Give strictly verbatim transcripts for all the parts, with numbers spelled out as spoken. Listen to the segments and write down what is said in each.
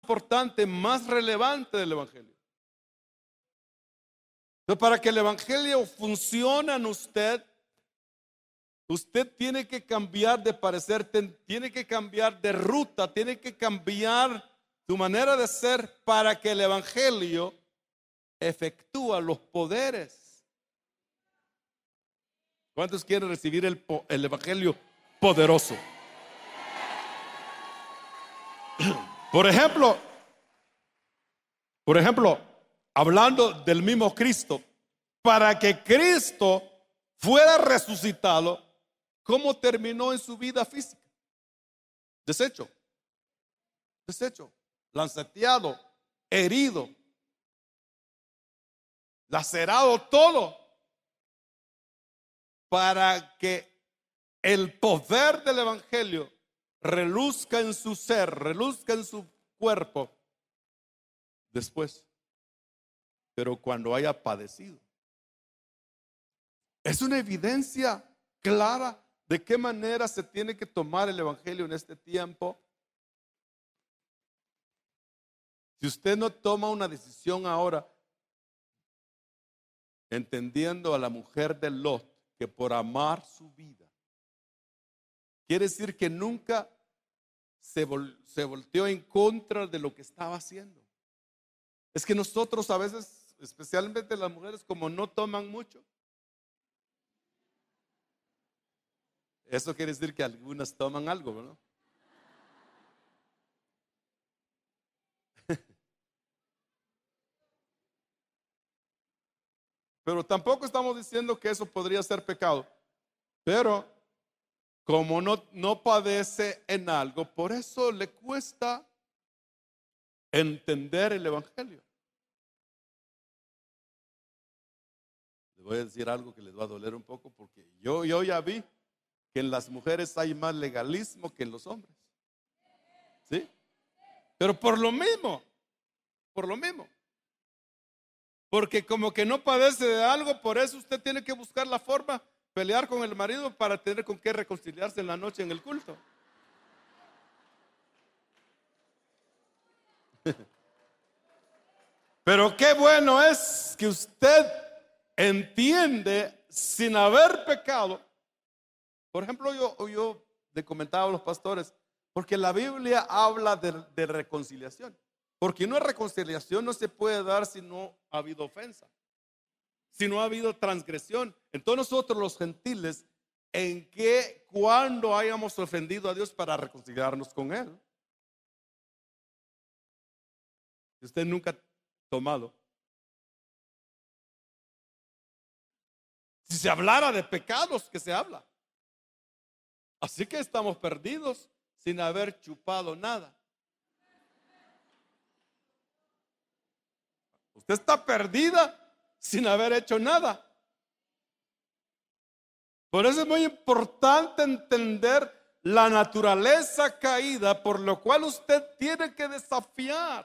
importante, más relevante del evangelio. Entonces, para que el evangelio funcione en usted, usted tiene que cambiar de parecer, tiene que cambiar de ruta, tiene que cambiar tu manera de ser para que el evangelio efectúa los poderes. ¿Cuántos quieren recibir el, el evangelio poderoso? Por ejemplo, por ejemplo, hablando del mismo Cristo, para que Cristo fuera resucitado, ¿cómo terminó en su vida física? Deshecho, deshecho, lanceteado, herido, lacerado todo, para que el poder del evangelio reluzca en su ser, reluzca en su cuerpo después, pero cuando haya padecido. Es una evidencia clara de qué manera se tiene que tomar el evangelio en este tiempo. Si usted no toma una decisión ahora, entendiendo a la mujer de Lot, que por amar su vida, quiere decir que nunca se, vol- se volteó en contra de lo que estaba haciendo. Es que nosotros a veces, especialmente las mujeres, como no toman mucho, eso quiere decir que algunas toman algo, ¿no? Pero tampoco estamos diciendo que eso podría ser pecado. Pero como no, no padece en algo, por eso le cuesta entender el evangelio. Les voy a decir algo que les va a doler un poco, porque yo, yo ya vi que en las mujeres hay más legalismo que en los hombres. ¿Sí? Pero por lo mismo, por lo mismo. Porque como que no padece de algo, por eso usted tiene que buscar la forma, pelear con el marido para tener con qué reconciliarse en la noche en el culto. Pero qué bueno es que usted entiende sin haber pecado. Por ejemplo, yo, yo le comentaba a los pastores, porque la Biblia habla de, de reconciliación. Porque una reconciliación no se puede dar si no ha habido ofensa, si no ha habido transgresión. Entonces nosotros los gentiles, ¿en qué, cuándo hayamos ofendido a Dios para reconciliarnos con Él? Si usted nunca ha tomado. Si se hablara de pecados, que se habla. Así que estamos perdidos sin haber chupado nada. Usted está perdida sin haber hecho nada. Por eso es muy importante entender la naturaleza caída, por lo cual usted tiene que desafiar.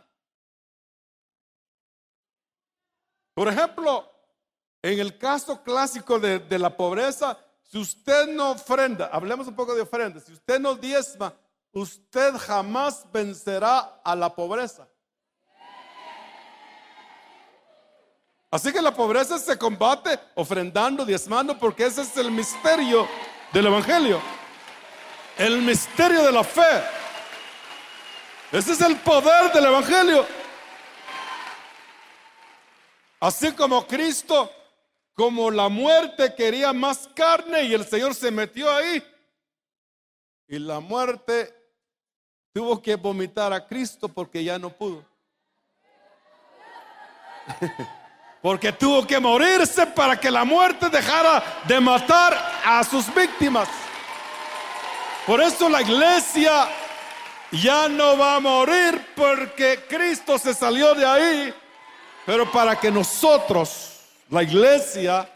Por ejemplo, en el caso clásico de, de la pobreza, si usted no ofrenda, hablemos un poco de ofrenda, si usted no diezma, usted jamás vencerá a la pobreza. Así que la pobreza se combate ofrendando, diezmando, porque ese es el misterio del evangelio, el misterio de la fe. Ese es el poder del evangelio. Así como Cristo, como la muerte quería más carne y el Señor se metió ahí, y la muerte tuvo que vomitar a Cristo porque ya no pudo. Porque tuvo que morirse para que la muerte dejara de matar a sus víctimas. Por eso la iglesia ya no va a morir, porque Cristo se salió de ahí. Pero para que nosotros, la iglesia,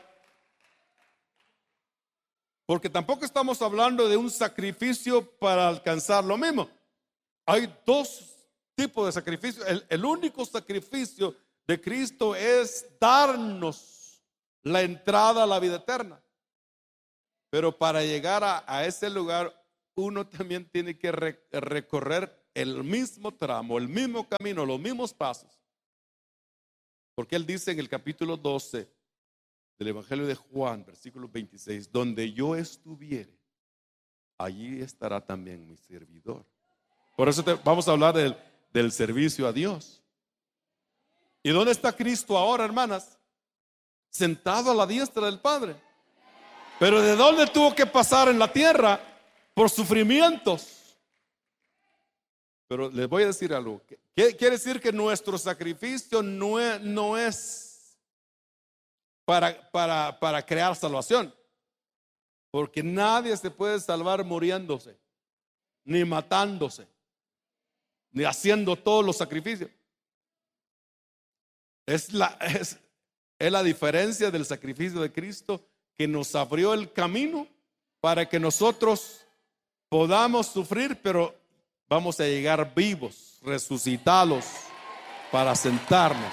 porque tampoco estamos hablando de un sacrificio para alcanzar lo mismo. Hay dos tipos de sacrificios. El, el único sacrificio de Cristo es darnos la entrada a la vida eterna. Pero para llegar a, a ese lugar, uno también tiene que re, recorrer el mismo tramo, el mismo camino, los mismos pasos. Porque Él dice en el capítulo doce del Evangelio de Juan, versículo veintiséis, donde yo estuviere, allí estará también mi servidor. Por eso te, vamos a hablar del, del servicio a Dios. ¿Y dónde está Cristo ahora, hermanas? Sentado a la diestra del Padre. Pero ¿de dónde tuvo que pasar en la tierra? Por sufrimientos. Pero les voy a decir algo. ¿Qué quiere decir? Que nuestro sacrificio no es, no es para, para, para crear salvación. Porque nadie se puede salvar muriéndose, ni matándose, ni haciendo todos los sacrificios. Es la, es, es la diferencia del sacrificio de Cristo, que nos abrió el camino para que nosotros podamos sufrir, pero vamos a llegar vivos, resucitados, para sentarnos.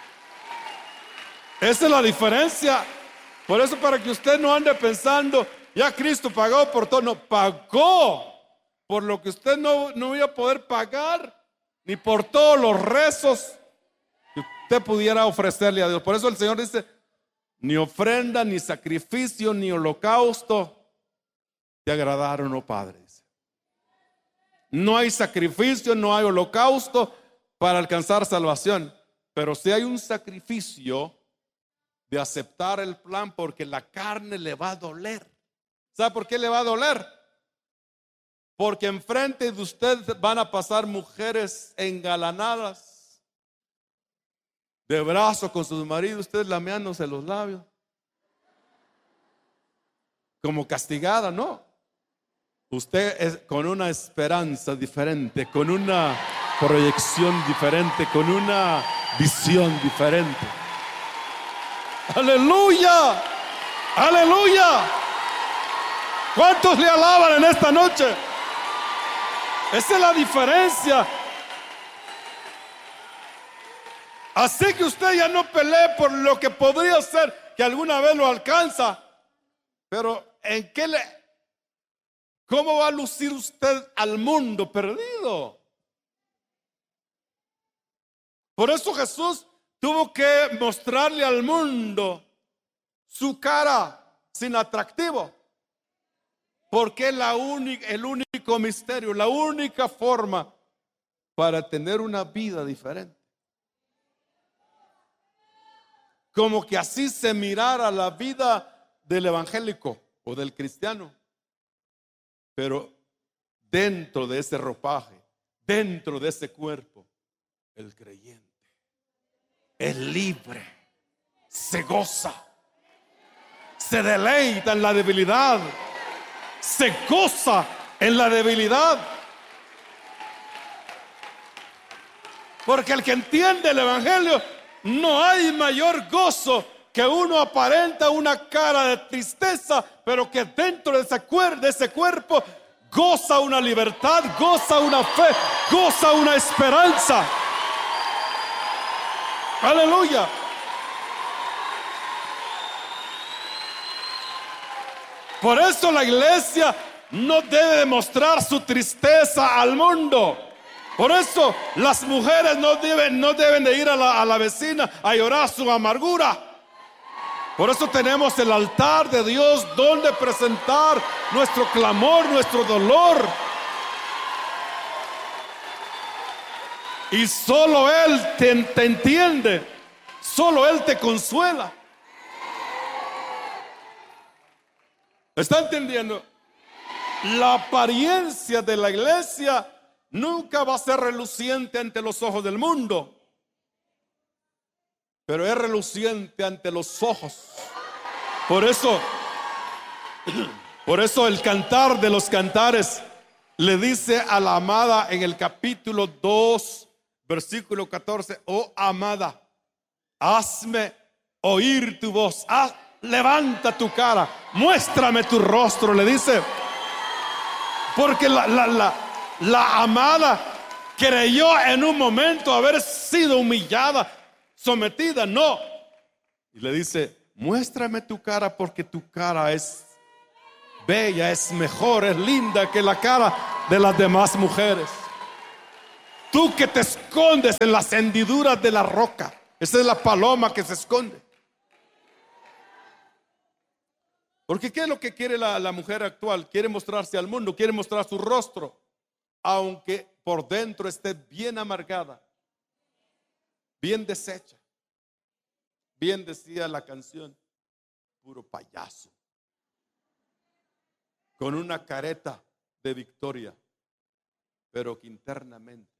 Esa es la diferencia. Por eso, para que usted no ande pensando, ya Cristo pagó por todo. No, pagó por lo que usted no, no iba a poder pagar, ni por todos los rezos que usted pudiera ofrecerle a Dios. Por eso el Señor dice, ni ofrenda, ni sacrificio, ni holocausto te agradaron, oh Padre. No hay sacrificio, no hay holocausto para alcanzar salvación. Pero sí hay un sacrificio de aceptar el plan, porque la carne le va a doler. ¿Sabe por qué le va a doler? Porque enfrente de usted van a pasar mujeres engalanadas, de brazo con sus maridos, usted lameándose los labios, como castigada, ¿no? Usted es con una esperanza diferente, con una proyección diferente, con una visión diferente. Aleluya, aleluya. ¿Cuántos le alaban en esta noche? Esa es la diferencia. Así que usted ya no pelee por lo que podría ser que alguna vez lo alcanza. Pero ¿en qué le... ¿Cómo va a lucir usted al mundo perdido? Por eso Jesús tuvo que mostrarle al mundo su cara sin atractivo. Porque es la única, el único misterio, la única forma para tener una vida diferente. Como que así se mirara la vida del evangélico o del cristiano. Pero dentro de ese ropaje, dentro de ese cuerpo, el creyente es libre, se goza, se deleita en la debilidad, se goza en la debilidad. Porque el que entiende el evangelio, no hay mayor gozo que uno aparenta una cara de tristeza, pero que dentro de ese, cuer- de ese cuerpo goza una libertad, goza una fe, goza una esperanza. Aleluya. Por eso la iglesia no debe demostrar su tristeza al mundo. Por eso las mujeres no deben, no deben de ir a la, a la vecina a llorar su amargura. Por eso tenemos el altar de Dios donde presentar nuestro clamor, nuestro dolor. Y solo Él te, te entiende, solo Él te consuela. ¿Está entendiendo? La apariencia de la iglesia nunca va a ser reluciente ante los ojos del mundo, pero es reluciente ante los ojos. Por eso, por eso el cantar de los cantares le dice a la amada en el capítulo dos, versículo catorce: oh amada, hazme oír tu voz, haz, levanta tu cara, muéstrame tu rostro, le dice. Porque la, la, la, la amada creyó en un momento haber sido humillada, sometida, no. Y le dice: muéstrame tu cara, porque tu cara es bella, es mejor, es linda que la cara de las demás mujeres. Tú que te escondes en las hendiduras de la roca. Esa es la paloma que se esconde. Porque ¿qué es lo que quiere la, la mujer actual? Quiere mostrarse al mundo, quiere mostrar su rostro, aunque por dentro esté bien amargada, bien deshecha. Bien decía la canción, puro payaso, con una careta de victoria, pero que internamente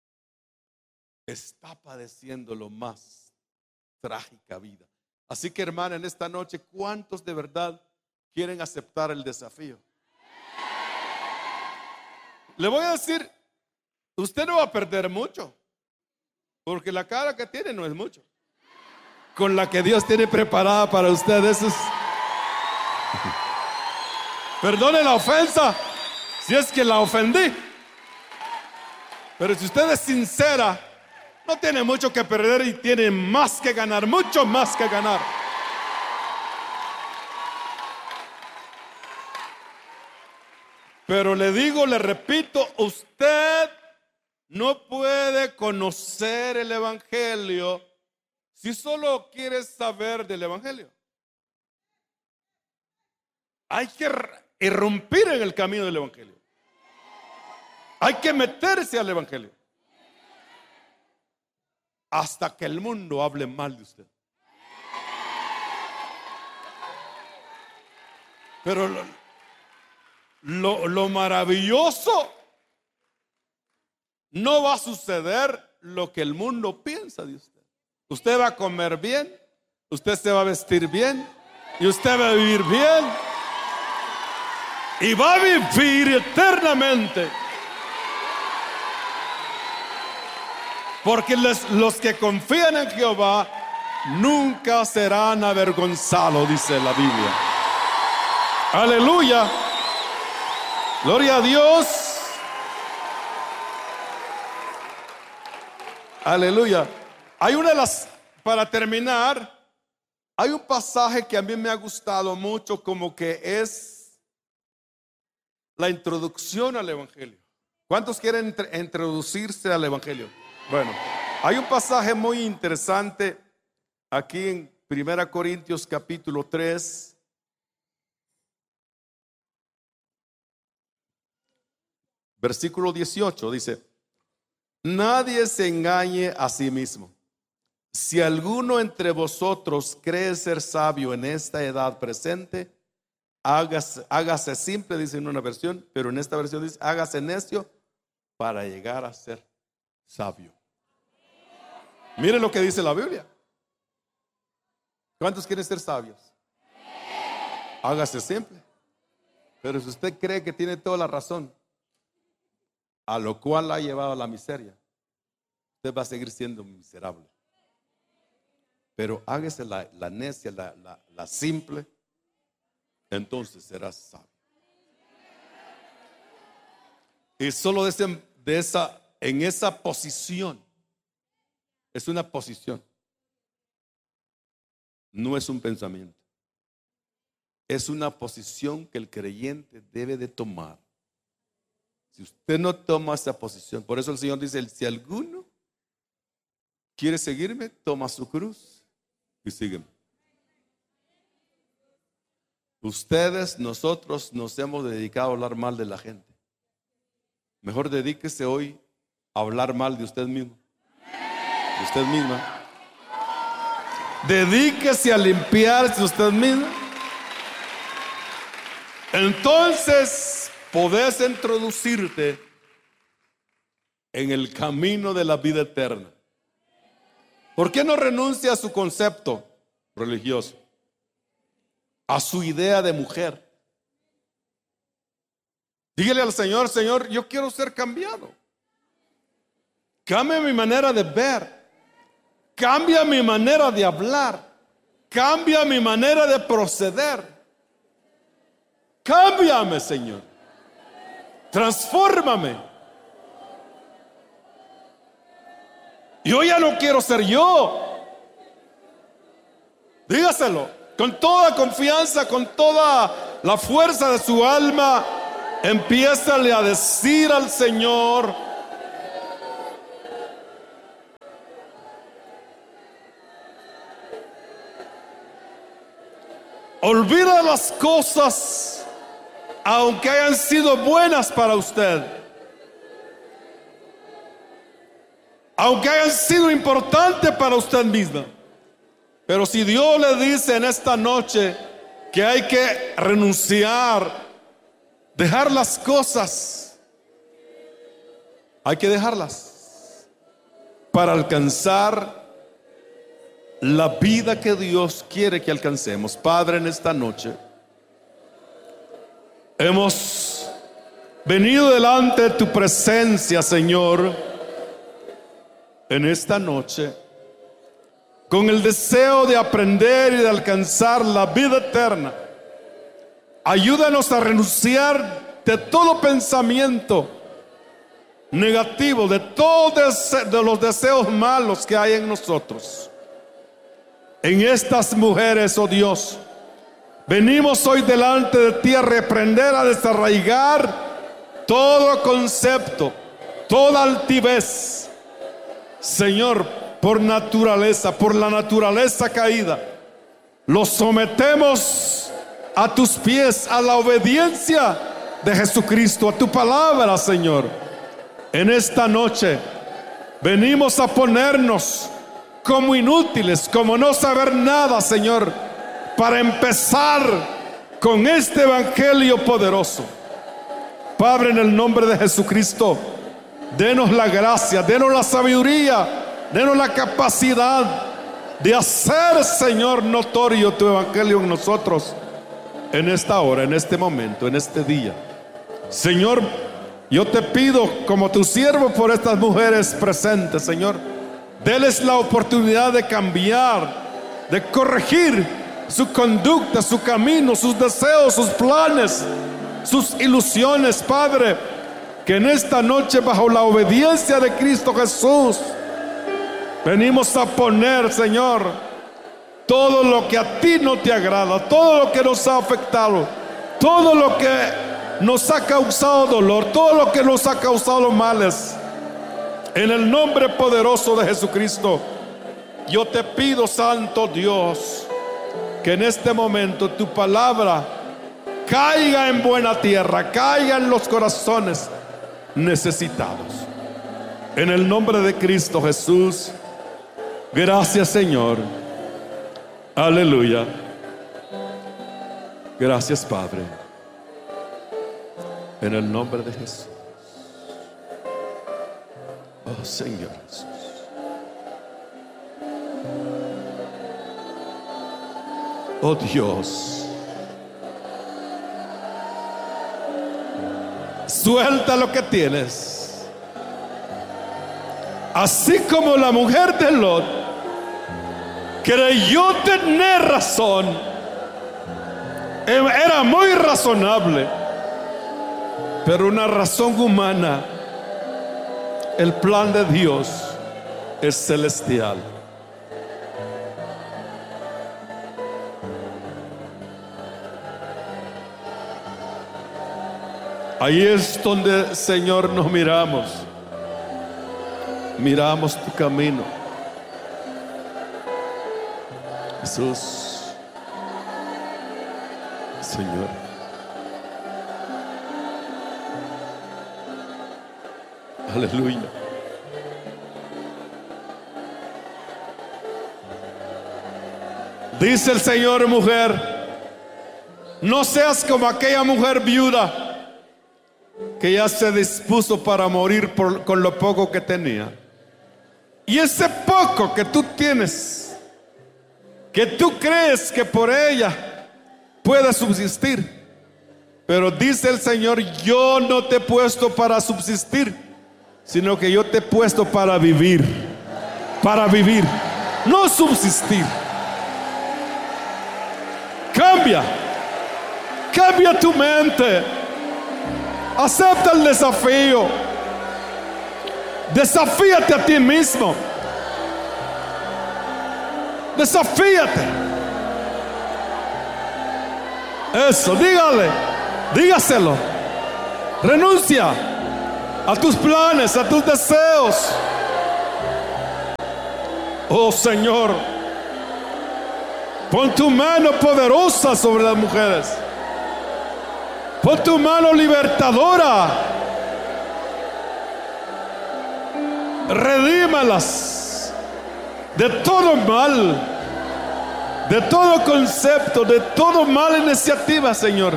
está padeciendo lo más trágica vida. Así que, hermana, en esta noche, ¿cuántos de verdad quieren aceptar el desafío? Le voy a decir, usted no va a perder mucho, porque la cara que tiene no es mucho. Con la que Dios tiene preparada para usted, eso es... Perdone la ofensa, si es que la ofendí. Pero si usted es sincera, no tiene mucho que perder y tiene más que ganar, mucho más que ganar. Pero le digo, le repito, usted no puede conocer el Evangelio si solo quiere saber del Evangelio. Hay que irrumpir en el camino del Evangelio. Hay que meterse al Evangelio. Hasta que el mundo hable mal de usted. Pero lo, lo, lo maravilloso, no va a suceder lo que el mundo piensa de usted. Usted va a comer bien, usted se va a vestir bien y usted va a vivir bien y va a vivir eternamente. Porque los, los que confían en Jehová nunca serán avergonzados, dice la Biblia. Aleluya. Gloria a Dios. Aleluya. Hay una de las, para terminar, hay un pasaje que a mí me ha gustado mucho, como que es la introducción al Evangelio. ¿Cuántos quieren introducirse al Evangelio? Bueno, hay un pasaje muy interesante aquí en Primera Corintios capítulo tres. Versículo dieciocho dice: nadie se engañe a sí mismo. Si alguno entre vosotros cree ser sabio en esta edad presente, hágase, hágase simple, dice en una versión, pero en esta versión dice: hágase necio para llegar a ser sabio. Mire lo que dice la Biblia. ¿Cuántos quieren ser sabios? Hágase simple. Pero si usted cree que tiene toda la razón, a lo cual la ha llevado a la miseria, usted va a seguir siendo miserable. Pero hágase la, la necia, la, la, la simple, entonces será sabio. Y solo de, ese, de esa, en esa posición, es una posición, no es un pensamiento. Es una posición que el creyente debe de tomar. Si usted no toma esa posición, por eso el Señor dice: si alguno quiere seguirme, toma su cruz y sígueme. Ustedes, nosotros nos hemos dedicado a hablar mal de la gente. Mejor dedíquese hoy a hablar mal de usted mismo, de usted misma. Dedíquese a limpiarse usted mismo. Entonces podés introducirte en el camino de la vida eterna. ¿Por qué no renuncia a su concepto religioso, a su idea de mujer? Dígale al Señor: Señor, yo quiero ser cambiado. Cambia mi manera de ver, cambia mi manera de hablar, cambia mi manera de proceder. Cámbiame, Señor. Transfórmame. Yo ya no quiero ser yo. Dígaselo con toda confianza, con toda la fuerza de su alma. Empiézale a decir al Señor: Olvida las cosas, aunque hayan sido buenas para usted, aunque hayan sido importantes para usted misma. Pero si Dios le dice en esta noche que hay que renunciar, dejar las cosas, hay que dejarlas para alcanzar la vida que Dios quiere que alcancemos. Padre, en esta noche hemos venido delante de tu presencia, Señor, en esta noche, con el deseo de aprender y de alcanzar la vida eterna. Ayúdanos a renunciar de todo pensamiento negativo, de todos de los deseos malos que hay en nosotros. En estas mujeres, oh Dios, venimos hoy delante de ti a reprender, a desarraigar todo concepto, toda altivez, Señor, por naturaleza, por la naturaleza caída. Los sometemos a tus pies, a la obediencia de Jesucristo, a tu palabra, Señor. En esta noche venimos a ponernos como inútiles, como no saber nada, Señor, para empezar con este evangelio poderoso. Padre, en el nombre de Jesucristo, denos la gracia, denos la sabiduría, denos la capacidad de hacer, Señor, notorio tu evangelio en nosotros, en esta hora, en este momento, en este día. Señor, yo te pido como tu siervo por estas mujeres presentes, Señor, deles la oportunidad de cambiar, de corregir su conducta, su camino, sus deseos, sus planes, sus ilusiones, Padre. Que en esta noche, bajo la obediencia de Cristo Jesús, venimos a poner, Señor, todo lo que a ti no te agrada, todo lo que nos ha afectado, todo lo que nos ha causado dolor, todo lo que nos ha causado males. En el nombre poderoso de Jesucristo, yo te pido, Santo Dios, que en este momento tu palabra caiga en buena tierra, caiga en los corazones necesitados. En el nombre de Cristo Jesús. Gracias, Señor. Aleluya. Gracias, Padre. En el nombre de Jesús. Oh, Señor Jesús. Oh, Dios. Suelta lo que tienes. Así como la mujer de Lot creyó tener razón, era muy razonable, pero una razón humana. El plan de Dios es celestial. Ahí es donde, Señor, nos miramos. Miramos tu camino, Jesús. Señor, aleluya. Dice el Señor, mujer, no seas como aquella mujer viuda que ya se dispuso para morir por, con lo poco que tenía. Y ese poco que tú tienes, que tú crees que por ella puedes subsistir, pero dice el Señor, yo no te he puesto para subsistir, sino que yo te he puesto para vivir, para vivir, no subsistir. Cambia, cambia tu mente, acepta el desafío, desafíate a ti mismo, desafíate. Eso, dígale, dígaselo. Renuncia a tus planes, a tus deseos. Oh, Señor, Pon tu mano poderosa sobre las mujeres. Pon tu mano libertadora. Redímalas de todo mal, de todo concepto, de todo mala iniciativa, Señor.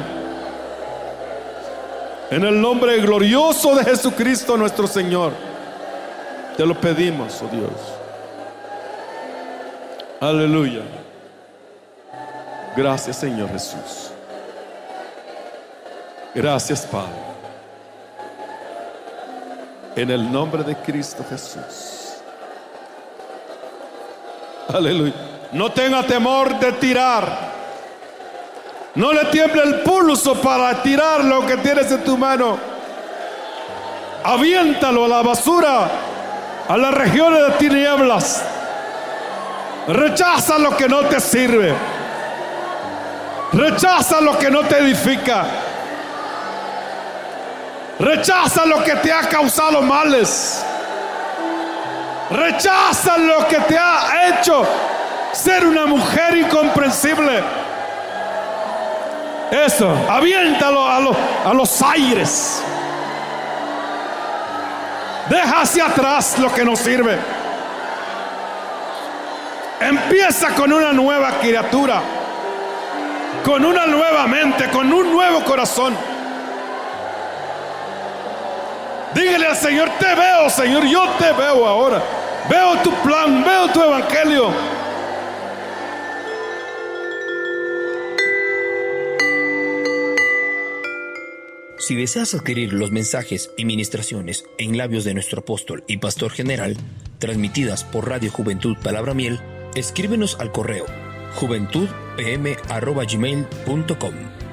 En el nombre glorioso de Jesucristo nuestro Señor, te lo pedimos, oh Dios. Aleluya. Gracias, Señor Jesús. Gracias, Padre. En el nombre de Cristo Jesús. Aleluya. No tenga temor de tirar. No le tiemble el pulso para tirar lo que tienes en tu mano. Aviéntalo a la basura, a las regiones de tinieblas. Rechaza lo que no te sirve. Rechaza lo que no te edifica. Rechaza lo que te ha causado males. Rechaza lo que te ha hecho ser una mujer incomprensible. Eso, aviéntalo a los, a los aires. Deja hacia atrás lo que no sirve. Empieza con una nueva criatura, con una nueva mente, con un nuevo corazón. Dígale al Señor: te veo, Señor, yo te veo ahora. Veo tu plan, veo tu evangelio. Si deseas adquirir los mensajes y ministraciones en labios de nuestro apóstol y pastor general, transmitidas por Radio Juventud Palabra Miel, escríbenos al correo juventud p m arroba gmail punto com.